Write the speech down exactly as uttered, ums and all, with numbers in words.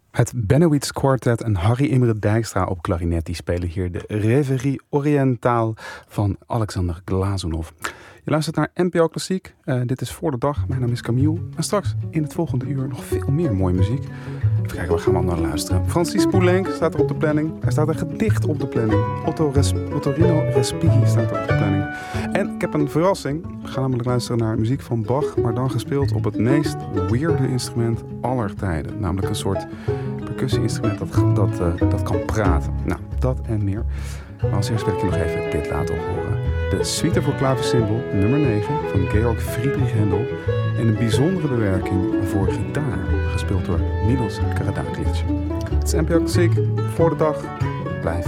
Het Bennewitz Quartet en Harry Imre Dijkstra op klarinet die spelen hier de Rêverie Orientale van Alexander Glazunov. Je luistert naar N P O Klassiek. Uh, dit is Voor de Dag. Mijn naam is Camille. En straks in het volgende uur nog veel meer mooie muziek. Even kijken, waar gaan we naar luisteren? Francis Poulenc staat er op de planning. Er staat een gedicht op de planning. Otto Res- Ottorino Respighi staat er op de planning. En ik heb een verrassing. We gaan namelijk luisteren naar muziek van Bach, maar dan gespeeld op het meest weirde instrument aller tijden. Namelijk een soort percussie-instrument dat, dat, uh, dat kan praten. Nou, dat en meer. Maar als eerst wil ik je nog even dit laten horen. De Suite voor klavecimbal nummer negen van Georg Friedrich Händel. En een bijzondere bewerking voor gitaar, gespeeld door Milos Karadzic. Het is N P O Klassiek, Voor de Dag. Blijf